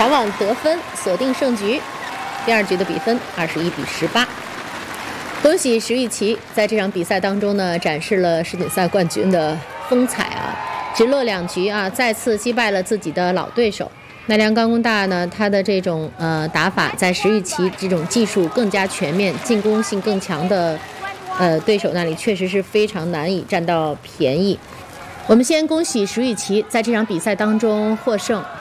抢网得分，锁定胜局。第2局的比分21-18。恭喜石玉琪在这场比赛当中呢，展示了世锦赛冠军的风采啊！直落2局啊，再次击败了自己的老对手。奈良冈功大呢，他的这种打法，在石玉琪这种技术更加全面、进攻性更强的对手那里，确实是非常难以占到便宜。我们先恭喜石玉琪在这场比赛当中获胜。